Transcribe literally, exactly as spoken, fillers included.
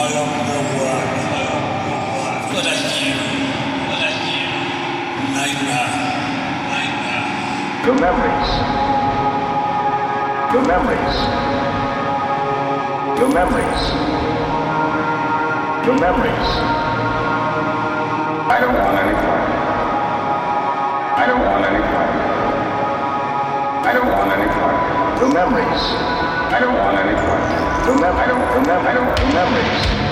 Your memories. Your memories. Your memories. Your memories. I don't want any part. I don't want any part. I don't want any part. Your memories. I don't want any part. Your mem- I don't remember. I don't memories.